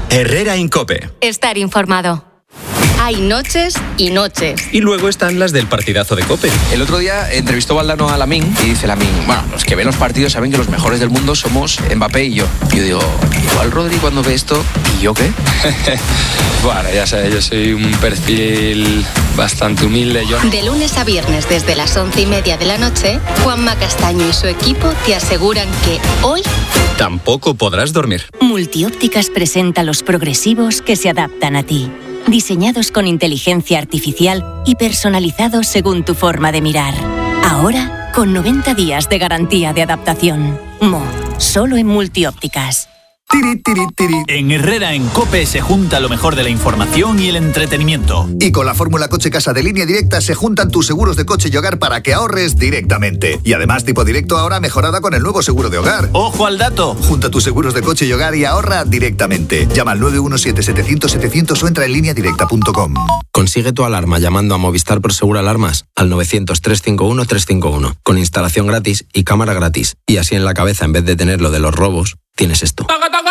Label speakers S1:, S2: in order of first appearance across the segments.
S1: Herrera en COPE.
S2: Estar informado. Hay noches y noches.
S1: Y luego están las del partidazo de COPE.
S3: El otro día entrevistó Valdano a Lamine y dice Lamine, bueno, los que ven los partidos saben que los mejores del mundo somos Mbappé y yo. Y yo digo, igual Rodri cuando ve esto, ¿y yo qué?
S4: Bueno, ya sabes, yo soy un perfil bastante humilde.
S2: De lunes a viernes desde las 11:30 de la noche, Juanma Castaño y su equipo te aseguran que hoy
S1: tampoco podrás dormir.
S5: Multiópticas presenta los progresivos que se adaptan a ti. Diseñados con inteligencia artificial y personalizados según tu forma de mirar. Ahora, con 90 días de garantía de adaptación. Solo en Multiópticas.
S6: Tiri, tiri, tiri. En Herrera en COPE se junta lo mejor de la información y el entretenimiento.
S7: Y con la fórmula Coche Casa de Línea Directa se juntan tus seguros de coche y hogar para que ahorres directamente. Y además tipo directo ahora mejorada con el nuevo seguro de hogar.
S6: ¡Ojo al dato!
S7: Junta tus seguros de coche y hogar y ahorra directamente. Llama al 917-700-700 o entra en lineadirecta.com.
S8: Consigue tu alarma llamando a Movistar Prosegur Alarmas al 900-351-351 con instalación gratis y cámara gratis. Y así en la cabeza, en vez de tener lo de los robos, tienes esto.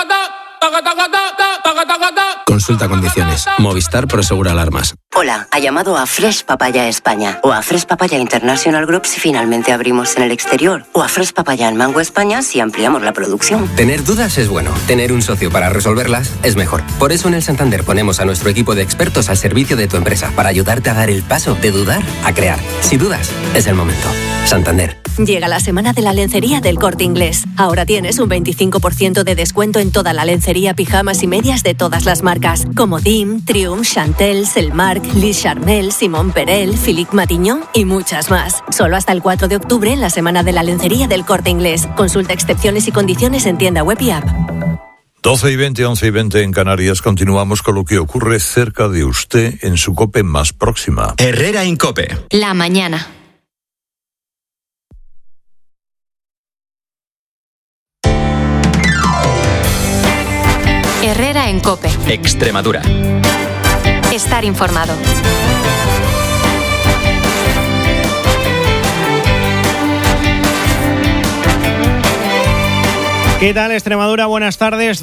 S8: Consulta condiciones. Movistar Prosegur Alarmas.
S9: Hola, ha llamado a Fresh Papaya España o a Fresh Papaya International Group si finalmente abrimos en el exterior o a Fresh Papaya en Mango España si ampliamos la producción.
S10: Tener dudas es bueno, tener un socio para resolverlas es mejor. Por eso en el Santander ponemos a nuestro equipo de expertos al servicio de tu empresa para ayudarte a dar el paso de dudar a crear. Si dudas, es el momento. Santander.
S5: Llega la semana de la lencería del Corte Inglés. Ahora tienes un 25% de descuento en toda la lencería, pijamas y medias de todas las marcas, como Dim, Triumph, Chantel, Selmark, Liz Charmel, Simón Perel, Philippe Matignon y muchas más. Solo hasta el 4 de octubre en la semana de la lencería del Corte Inglés. Consulta excepciones y condiciones en tienda web y app.
S11: 12:20, 11:20 en Canarias. Continuamos con lo que ocurre cerca de usted en su COPE más próxima.
S1: Herrera en COPE.
S2: La mañana. Herrera en COPE.
S1: Extremadura.
S2: Estar informado.
S12: ¿Qué tal, Extremadura? Buenas tardes.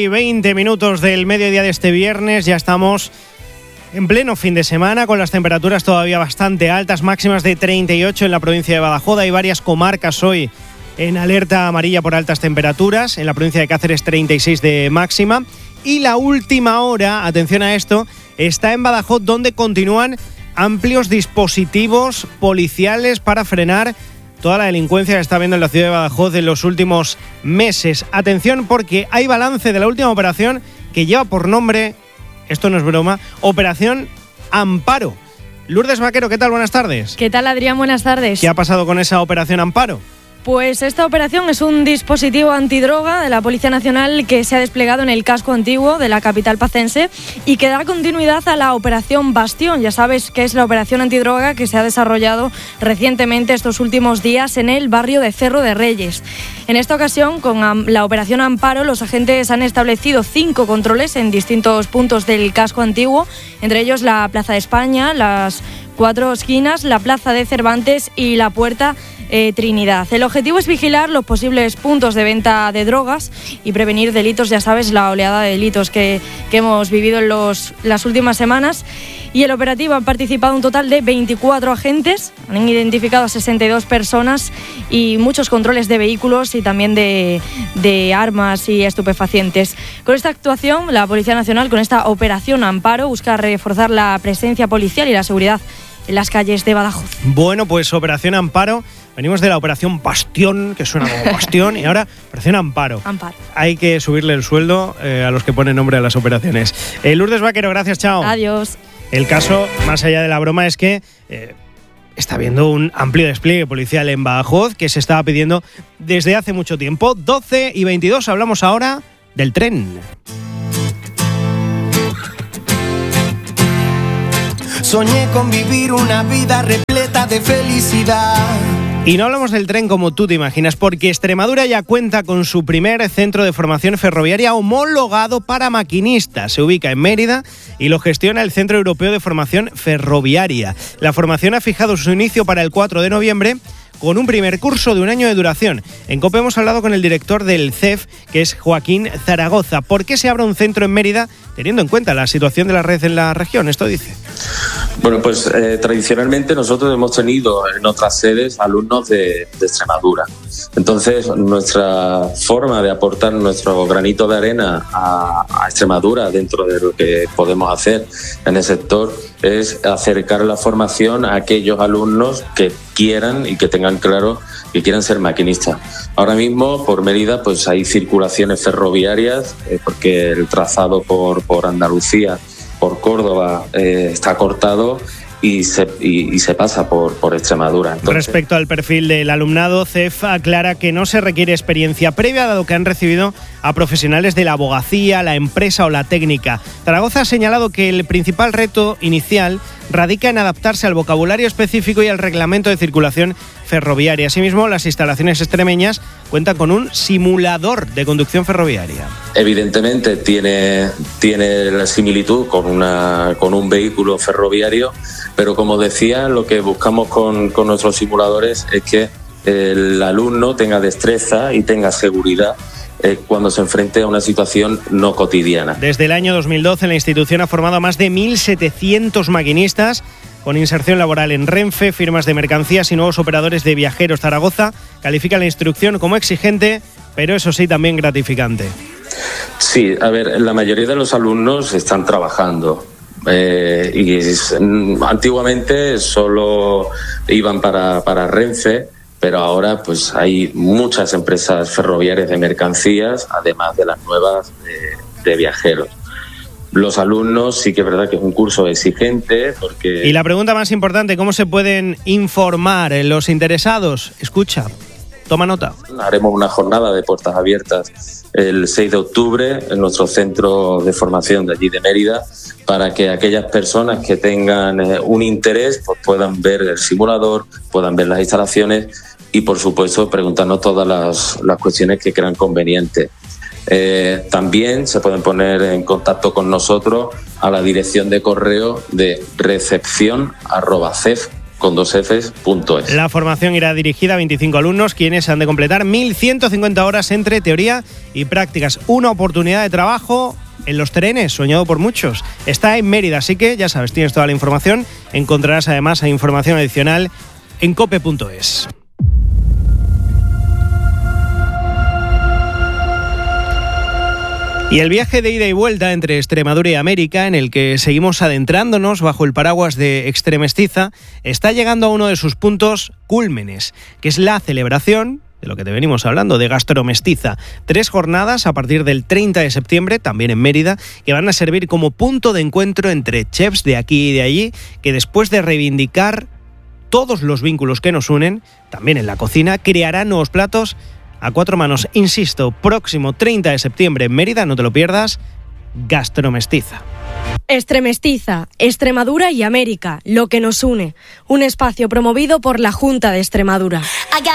S12: 12:20 del mediodía de este viernes. Ya estamos en pleno fin de semana con las temperaturas todavía bastante altas, máximas de 38 en la provincia de Badajoz. Hay varias comarcas hoy en alerta amarilla por altas temperaturas. En la provincia de Cáceres 36 de máxima. Y la última hora, atención a esto, está en Badajoz, donde continúan amplios dispositivos policiales para frenar toda la delincuencia que está habiendo en la ciudad de Badajoz en los últimos meses. Atención, porque hay balance de la última operación que lleva por nombre, esto no es broma, Operación Amparo. Lourdes Vaquero, ¿qué tal? Buenas tardes.
S13: ¿Qué tal, Adrián? Buenas tardes.
S12: ¿Qué ha pasado con esa Operación Amparo?
S13: Pues esta operación es un dispositivo antidroga de la Policía Nacional que se ha desplegado en el casco antiguo de la capital pacense y que da continuidad a la Operación Bastión. Ya sabes que es la operación antidroga que se ha desarrollado recientemente estos últimos días en el barrio de Cerro de Reyes. En esta ocasión, con la Operación Amparo, los agentes han establecido 5 controles en distintos puntos del casco antiguo, entre ellos la Plaza de España, las 4 esquinas, la Plaza de Cervantes y la Puerta Trinidad. El objetivo es vigilar los posibles puntos de venta de drogas y prevenir delitos, ya sabes, la oleada de delitos que hemos vivido en las últimas semanas. Y el operativo han participado un total de 24 agentes, han identificado a 62 personas y muchos controles de vehículos y también de armas y estupefacientes. Con esta actuación, la Policía Nacional, con esta Operación Amparo, busca reforzar la presencia policial y la seguridad en las calles de Badajoz.
S12: Bueno, pues Operación Amparo. Venimos de la Operación Bastión, que suena como Bastión, y ahora Operación Amparo. Hay que subirle el sueldo a los que ponen nombre a las operaciones. Lourdes Vaquero, gracias, chao.
S13: Adiós.
S12: El caso, más allá de la broma, es que está habiendo un amplio despliegue policial en Badajoz que se estaba pidiendo desde hace mucho tiempo. 12:22, hablamos ahora del tren.
S14: Soñé con vivir una vida repleta de felicidad.
S12: Y no hablamos del tren como tú te imaginas, porque Extremadura ya cuenta con su primer centro de formación ferroviaria homologado para maquinistas. Se ubica en Mérida y lo gestiona el Centro Europeo de Formación Ferroviaria. La formación ha fijado su inicio para el 4 de noviembre, con un primer curso de 1 año de duración. En COPE hemos hablado con el director del CEF, que es Joaquín Zaragoza. ¿Por qué se abre un centro en Mérida teniendo en cuenta la situación de la red en la región? Esto dice.
S15: Bueno, pues tradicionalmente nosotros hemos tenido en otras sedes alumnos de Extremadura. Entonces, nuestra forma de aportar nuestro granito de arena a Extremadura dentro de lo que podemos hacer en el sector es acercar la formación a aquellos alumnos que quieran y que tengan claro que quieran ser maquinistas. Ahora mismo por Mérida pues hay circulaciones ferroviarias porque el trazado por Andalucía, por Córdoba está cortado y se pasa por Extremadura. Entonces,
S12: respecto al perfil del alumnado, CEF aclara que no se requiere experiencia previa, dado que han recibido a profesionales de la abogacía, la empresa o la técnica. Zaragoza ha señalado que el principal reto inicial radica en adaptarse al vocabulario específico y al reglamento de circulación ferroviaria. Asimismo, las instalaciones extremeñas cuentan con un simulador de conducción ferroviaria.
S15: Evidentemente tiene la similitud con un vehículo ferroviario, pero como decía, lo que buscamos con nuestros simuladores es que el alumno tenga destreza y tenga seguridad cuando se enfrente a una situación no cotidiana.
S12: Desde el año 2012 la institución ha formado a más de 1.700 maquinistas con inserción laboral en Renfe, firmas de mercancías y nuevos operadores de viajeros. Zaragoza califica la instrucción como exigente, pero eso sí, también gratificante.
S15: Sí, a ver, la mayoría de los alumnos están trabajando. Antiguamente solo iban para Renfe, pero ahora pues hay muchas empresas ferroviarias de mercancías, además de las nuevas de viajeros. Los alumnos sí que es verdad que es un curso exigente porque...
S12: Y la pregunta más importante, ¿cómo se pueden informar los interesados? Escucha, toma nota.
S15: Haremos una jornada de puertas abiertas el 6 de octubre en nuestro centro de formación de allí de Mérida, para que aquellas personas que tengan un interés pues puedan ver el simulador, puedan ver las instalaciones y, por supuesto, preguntarnos todas las cuestiones que crean convenientes. También se pueden poner en contacto con nosotros a la dirección de correo de recepcion@cef.es.
S12: La formación irá dirigida a 25 alumnos, quienes han de completar 1.150 horas entre teoría y prácticas. Una oportunidad de trabajo en los trenes, soñado por muchos. Está en Mérida, así que ya sabes, tienes toda la información. Encontrarás además información adicional en cope.es. Y el viaje de ida y vuelta entre Extremadura y América, en el que seguimos adentrándonos bajo el paraguas de Extremestiza, está llegando a uno de sus puntos cúlmenes, que es la celebración de lo que te venimos hablando, de Gastromestiza. 3 jornadas a partir del 30 de septiembre, también en Mérida, que van a servir como punto de encuentro entre chefs de aquí y de allí, que después de reivindicar todos los vínculos que nos unen, también en la cocina, crearán nuevos platos a 4 manos. Insisto, próximo 30 de septiembre en Mérida, no te lo pierdas, Gastromestiza.
S13: Extremestiza, Extremadura y América, lo que nos une. Un espacio promovido por la Junta de Extremadura.